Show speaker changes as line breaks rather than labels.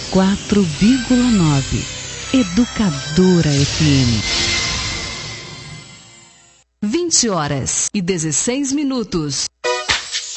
104,9. Educadora FM.
20 horas e 16 minutos.